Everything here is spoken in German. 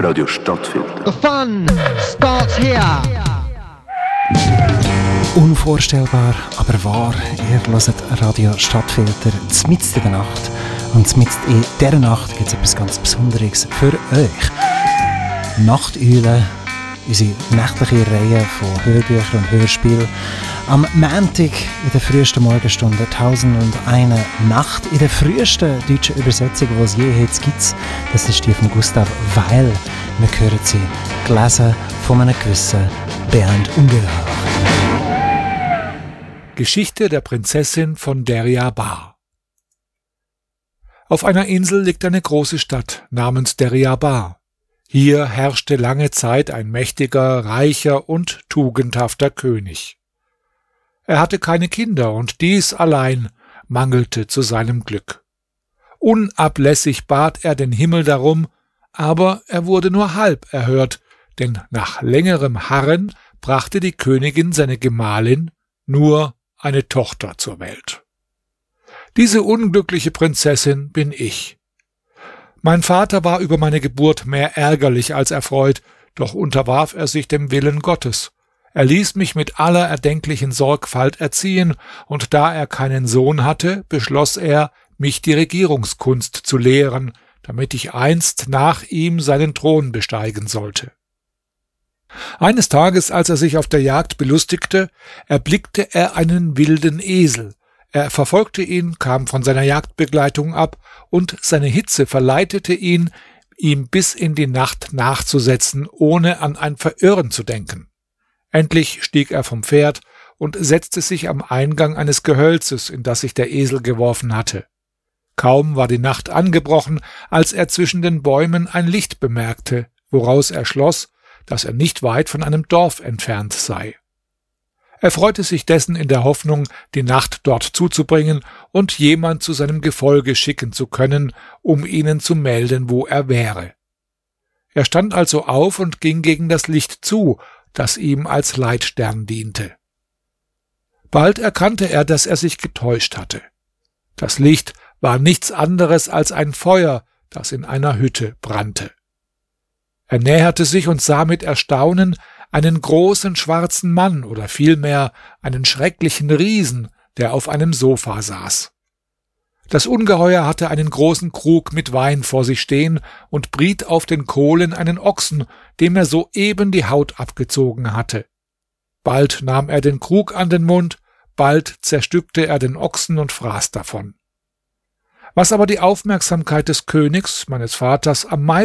Radio Stadtfilter. The fun starts here. Unvorstellbar, aber wahr. Ihr hört Radio Stadtfilter mitten in der Nacht. Und mitten in dieser Nacht gibt es etwas ganz Besonderes für euch. Nachteule, unsere nächtliche Reihe von Hörbüchern und Hörspielen. Am Montag in der frühesten Morgenstunde 1001 Nacht. In der frühesten deutschen Übersetzung, die es je jetzt gibt. Das ist die von Gustav Weil. Wir hören sie gelesen von einem gewissen Bernd Ungeheuer. Geschichte der Prinzessin von Deryabar. Auf einer Insel liegt eine große Stadt namens Deryabar. Hier herrschte lange Zeit ein mächtiger, reicher und tugendhafter König. Er hatte keine Kinder und dies allein mangelte zu seinem Glück. Unablässig bat er den Himmel darum, aber er wurde nur halb erhört, denn nach längerem Harren brachte die Königin seine Gemahlin nur eine Tochter zur Welt. Diese unglückliche Prinzessin bin ich. Mein Vater war über meine Geburt mehr ärgerlich als erfreut, doch unterwarf er sich dem Willen Gottes. Er ließ mich mit aller erdenklichen Sorgfalt erziehen, und da er keinen Sohn hatte, beschloss er, mich die Regierungskunst zu lehren, damit ich einst nach ihm seinen Thron besteigen sollte. Eines Tages, als er sich auf der Jagd belustigte, erblickte er einen wilden Esel. Er verfolgte ihn, kam von seiner Jagdbegleitung ab, und seine Hitze verleitete ihn, ihm bis in die Nacht nachzusetzen, ohne an ein Verirren zu denken. Endlich stieg er vom Pferd und setzte sich am Eingang eines Gehölzes, in das sich der Esel geworfen hatte. Kaum war die Nacht angebrochen, als er zwischen den Bäumen ein Licht bemerkte, woraus er schloss, dass er nicht weit von einem Dorf entfernt sei. Er freute sich dessen in der Hoffnung, die Nacht dort zuzubringen und jemand zu seinem Gefolge schicken zu können, um ihnen zu melden, wo er wäre. Er stand also auf und ging gegen das Licht zu, das ihm als Leitstern diente. Bald erkannte er, dass er sich getäuscht hatte. Das Licht war nichts anderes als ein Feuer, das in einer Hütte brannte. Er näherte sich und sah mit Erstaunen einen großen schwarzen Mann oder vielmehr einen schrecklichen Riesen, der auf einem Sofa saß. Das Ungeheuer hatte einen großen Krug mit Wein vor sich stehen und briet auf den Kohlen einen Ochsen, dem er soeben die Haut abgezogen hatte. Bald nahm er den Krug an den Mund, bald zerstückte er den Ochsen und fraß davon. Was aber die Aufmerksamkeit des Königs, meines Vaters, am